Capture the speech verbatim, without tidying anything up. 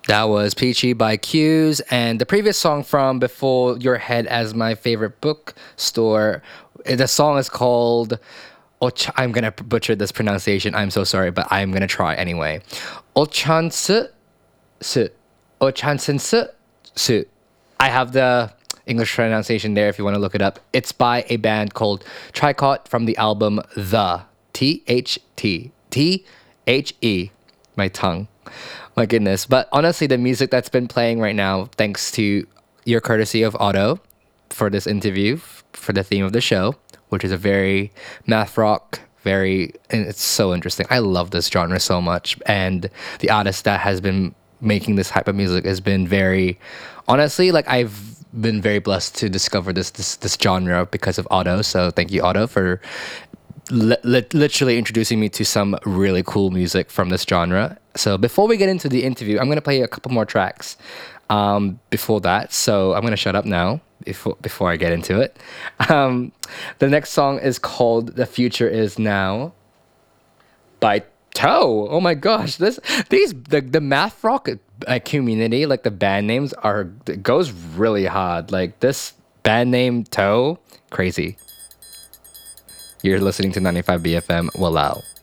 That was Peachy by Q's, and the previous song from Before Your Head as my favorite bookstore. The song is called. Och- I'm gonna butcher this pronunciation. I'm so sorry, but I'm gonna try anyway. Ochansu su. Ochansen su su. I have the English pronunciation there if you want to look it up. It's by a band called Tricot from the album The. T H T. T H E. My tongue. My goodness. But honestly, the music that's been playing right now, thanks to your courtesy of Otto for this interview, f- for the theme of the show, which is a very math rock, very, and it's so interesting. I love this genre so much. And the artist that has been making this type of music has been very, honestly, like I've been very blessed to discover this this, this genre because of Otto. So thank you, Otto, for li- li- literally introducing me to some really cool music from this genre. So before we get into the interview, I'm gonna play a couple more tracks. Um, before that, so I'm gonna shut up now before before I get into it. Um, the next song is called "The Future Is Now" by Toe. Oh my gosh, this these the the math rock uh, community, like the band names are it goes really hard. Like this band name Toe, crazy. You're listening to ninety-five B F M. Walao.